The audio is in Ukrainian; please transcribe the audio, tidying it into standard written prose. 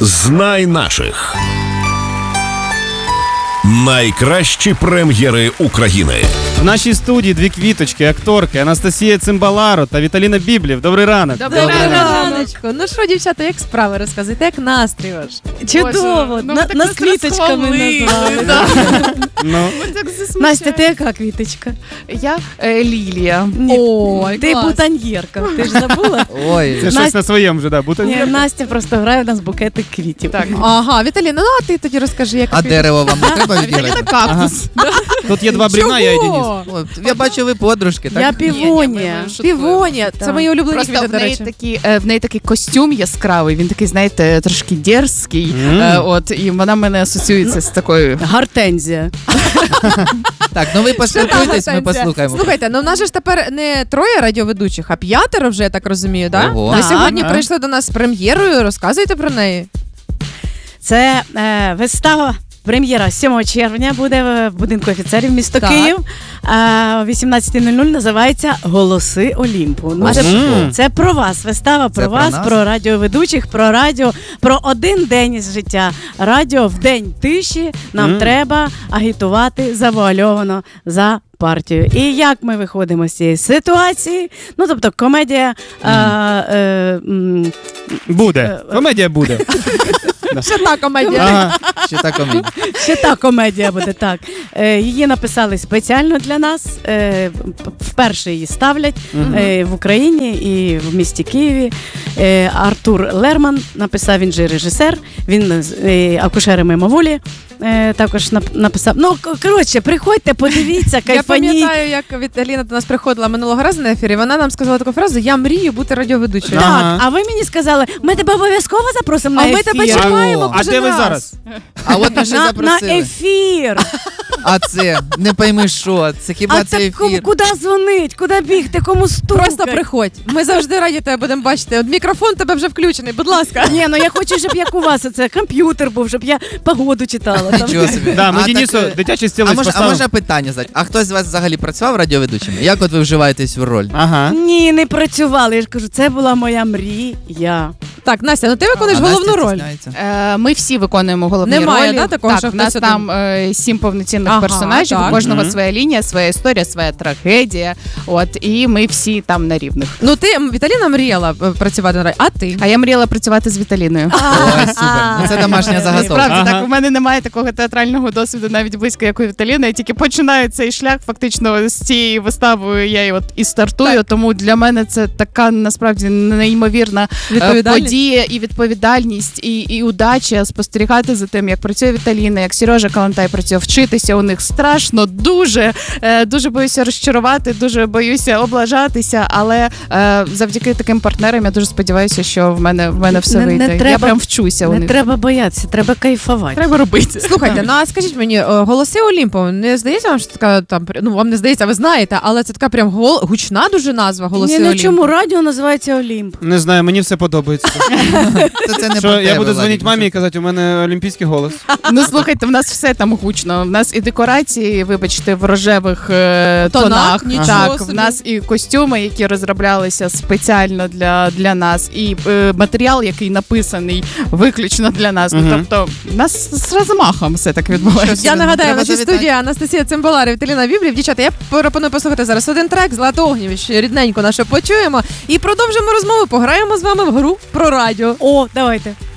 Знай наших. Найкращі прем'єри України. В нашій студії дві квіточки, акторки Анастасія Цимбаларо та Віталіна Біблів. Добрий ранок. Добрий раночку. Ну що, дівчата, як справи розказуйте, як настрій ваш? Чудово, нас квіточками назвали. Ну. Настя, ти яка квіточка? Я Лілія. Ой, ти бутоньєрка, ти ж забула? Ой, Це щось на своєму вже, да, бутоньєр. Ні, Настя просто грає в нас букетик квітів. Так. Ага, Віталіна, ну а ти тоді розкажи, як а дерево вам не треба відділити? Кактус. Тут є два брівна, я і Денис. О, я бачу, ви подружки, так? Я півонія. Півонія. Це Так. мої улюблені Просто квіти, в до неї, речі. в неї такий костюм яскравий, він такий, знаєте, трошки дерзкий. І вона в мене асоціюється з такою. Гортензія. Так, ну ви поспілкуйтесь, ми послухаємо. Слухайте, ну в нас же ж тепер не троє радіоведучих, а 5 вже, я так розумію, так? Ого. Ви Так. сьогодні Так. прийшли до нас з прем'єрою, розказуйте про неї. Це вистава. Прем'єра 7 червня буде в будинку офіцерів місто Так. Київ. О 18:00 називається «Голоси Олімпу». Ну, це про вас, вистава про Це про вас, нас? про радіоведучих, про радіо, про один день із життя. Радіо в день тиші нам треба агітувати завуальовано за партію. І як ми виходимо з цієї ситуації? Ну, тобто комедія... Буде. Комедія буде. Ще та комедія. Ага. Ще так комедія. Ще та комедія буде, так. Її написали спеціально для нас. Вперше її ставлять в Україні і в місті Києві. Артур Лерман написав, він же режисер, він акушер мимоволі також написав. Ну, коротше, приходьте, подивіться, Я кайфаніть. пам'ятаю, як Віталіна до нас приходила минулого разу на ефірі, вона нам сказала таку фразу: «Я мрію бути радіоведучою». Ага. Так, а ви мені сказали, ми тебе обов'язково запросимо А на ми ефір. тебе чекаємо А кожен де ви раз. зараз? А от ми ще На запросили. ефір. А це, не пойми що, це хіба А це це ефір? куди дзвонить, куди бігти, кому стукати? Просто приходь. Ми завжди раді тебе будемо бачити. От мікрофон тебе вже включений, будь ласка. Ні, ну я хочу, щоб як у вас оце комп'ютер був, щоб я погоду читала. Там. Нічого собі. Да, ми А Денису так, дитячий а стілець можна поставимо. питання задати? А хтось з вас взагалі працював радіоведучим? Як от ви вживаєтесь в роль? Ага. Ні, не працювали. Я ж кажу, це була моя мрія. Так, Настя, ну ти виконуєш А головну Настя роль. стісняється. Ми всі виконуємо головні Немає, ролі. да, такого, так, що в нас хтось там 7 повноцінних Ага, персонажів, так. у кожного своя лінія, своя історія, своя трагедія. От, і ми всі там на рівних. Ну ти, Віталіна, мріяла працювати на радіо, а ти? А я мріяла працювати з Віталіною. Ой, супер. Ну це домашня заготовка. Справді, Ага. так, у мене немає такого театрального досвіду, навіть близько, як у Віталіни. Я тільки починаю цей шлях, фактично, з цією виставою я от і стартую, тому для мене це така, насправді, неймовірна Відповідальність? подія і відповідальність, і удача спостерігати за тим, як працює Віталіна, як Сережа Калантай працює, вчитися у них страшно, дуже боюся розчарувати, дуже боюся облажатися, але завдяки таким партнерам я дуже сподіваюся, що в мене все вийде. Я прям вчуся у Не них. треба боятися, треба кайфувати. Треба робити. Слухайте, ну а скажіть мені, «Голоси Олімпу», не здається вам, що така там, ну вам не здається, ви знаєте, але це така прям гучна дуже назва «Голоси Ні, ну Олімпу». чому радіо називається Олімп? Не знаю, мені все подобається. Це не Що, про я тебе, буду дзвонити Владик. мамі і казати, у мене олімпійський голос. Ну слухайте, в нас все там гучно. В нас і декорації, вибачте, в рожевих тонах. Нічого Так, собі. в нас і костюми, які розроблялися спеціально для нас, і матеріал, який написаний виключно для нас. Ну, тобто, в нас з розмахом все так відбувається. Я нагадаю, в Треба нашій завітати. студії Анастасія Цимбаларо і Віталіна Біблів. Дівчата, я пропоную послухати зараз один трек «Злато Огнєвіч», рідненько нашу почуємо і продовжимо розмову, пограємо з вами в гру про радіо. О, давайте.